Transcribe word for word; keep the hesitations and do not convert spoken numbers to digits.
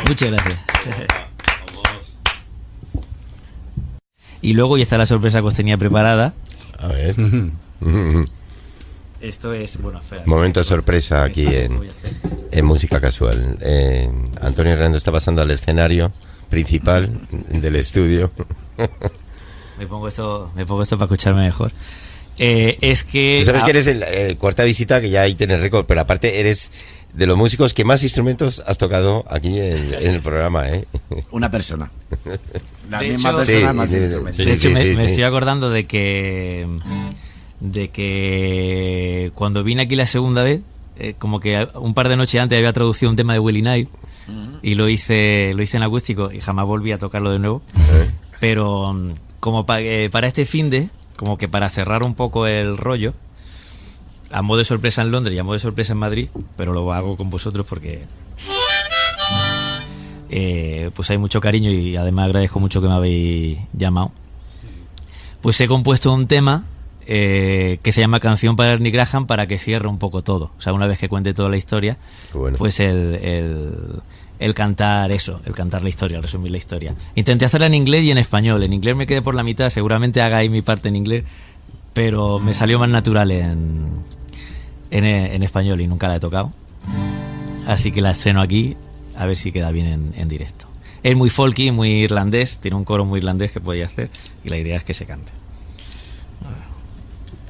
Muchas gracias. Y luego, y esta es la sorpresa que os tenía preparada. A ver. Esto es, bueno, espera. Momento sorpresa aquí en, en Música Casual. Eh, Antonio Hernando está pasando al escenario principal del estudio. Me pongo esto, me pongo esto para escucharme mejor. Eh, es que... Tú sabes ah, que eres el, el cuarta visita, que ya ahí tienes récord, pero aparte eres de los músicos que más instrumentos has tocado aquí en, en el programa, ¿eh? Una persona. La De misma hecho- persona, Sí, más sí, instrumentos. sí, de hecho, sí, me, sí, me sí. estoy acordando de que de que cuando vine aquí la segunda vez, eh, como que un par de noches antes había traducido un tema de Willie Knight y lo hice lo hice en acústico y jamás volví a tocarlo de nuevo. ¿Eh? Pero mm, como pa- eh, para este finde, como que para cerrar un poco el rollo, a modo de sorpresa en Londres y a modo de sorpresa en Madrid, pero lo hago con vosotros porque eh, pues hay mucho cariño y además agradezco mucho que me habéis llamado. Pues he compuesto un tema eh, que se llama Canción para Ernie Graham, para que cierre un poco todo. O sea, una vez que cuente toda la historia, Qué bueno. pues el, el, el cantar eso, el cantar la historia, el resumir la historia. Intenté hacerla en inglés y en español. En inglés me quedé por la mitad, seguramente haga ahí mi parte en inglés, pero me salió más natural en, en, en español y nunca la he tocado. Así que la estreno aquí, a ver si queda bien en, en directo. Es muy folky, muy irlandés, tiene un coro muy irlandés que podéis hacer y la idea es que se cante.